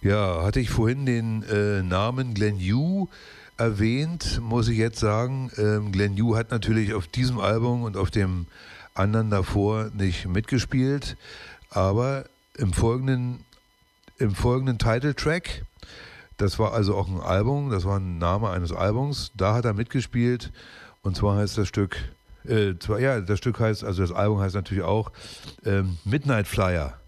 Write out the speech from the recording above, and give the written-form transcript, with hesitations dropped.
Ja, hatte ich vorhin den Namen Glenn Hugh erwähnt, muss ich jetzt sagen, Glenn Hugh hat natürlich auf diesem Album und auf dem anderen davor nicht mitgespielt, aber im folgenden Titeltrack, das war also auch ein Album, das war ein Name eines Albums, da hat er mitgespielt und zwar heißt das Stück, das Stück heißt, also das Album heißt natürlich auch Midnight Flyer.